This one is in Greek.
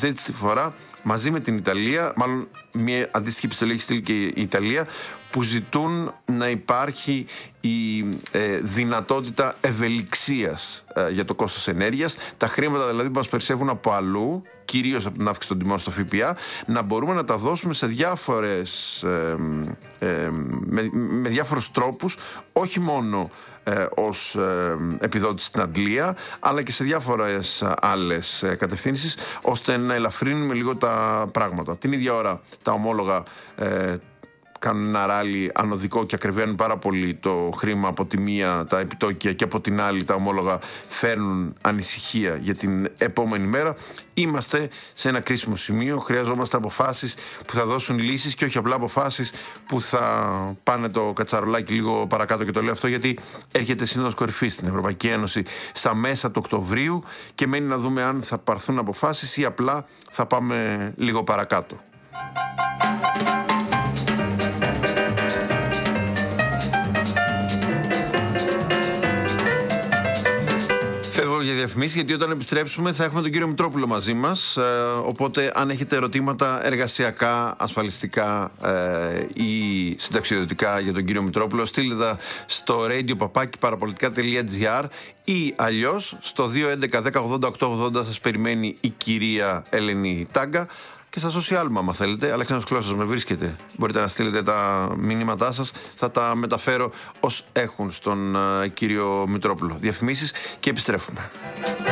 Αυτή τη φορά μαζί με την Ιταλία, μάλλον μια αντίστοιχη επιστολή έχει στείλει και η Ιταλία, που ζητούν να υπάρχει η δυνατότητα ευελιξίας για το κόστος ενέργειας. Τα χρήματα δηλαδή που μας περισσεύουν από αλλού, κυρίως από την αύξηση των τιμών στο ΦΠΑ, να μπορούμε να τα δώσουμε σε με διάφορους τρόπους, όχι μόνο ως επιδότηση στην αντλία, αλλά και σε διάφορες άλλες κατευθύνσεις, ώστε να ελαφρύνουμε λίγο τα πράγματα. Την ίδια ώρα τα ομόλογα κάνουν ένα ράλι ανωδικό και ακριβένουν πάρα πολύ το χρήμα από τη μία, τα επιτόκια, και από την άλλη τα ομόλογα φέρνουν ανησυχία για την επόμενη μέρα. Είμαστε σε ένα κρίσιμο σημείο, χρειαζόμαστε αποφάσεις που θα δώσουν λύσεις και όχι απλά αποφάσεις που θα πάνε το κατσαρολάκι λίγο παρακάτω. Και το λέω αυτό γιατί έρχεται σύνοδος κορυφής στην Ευρωπαϊκή Ένωση στα μέσα του Οκτωβρίου και μένει να δούμε αν θα πάρθουν αποφάσεις ή απλά θα πάμε λίγο παρακάτω. Φεύγω για διαφημίσεις, γιατί όταν επιστρέψουμε θα έχουμε τον κύριο Μητρόπουλο μαζί μας. Οπότε αν έχετε ερωτήματα εργασιακά, ασφαλιστικά ή συνταξιοδοτικά για τον κύριο Μητρόπουλο, στείλτε τα στο radio@parapolitica.gr ή αλλιώς στο 211-1080-880. Σας περιμένει η κυρία Ελένη Τάγκα. Και στα social, άμα θέλετε, Αλέξανδρος Κλώσσας με βρίσκεται. Μπορείτε να στείλετε τα μηνύματά σας, θα τα μεταφέρω ως έχουν στον κύριο Μητρόπουλο. Διαφημίσεις και επιστρέφουμε.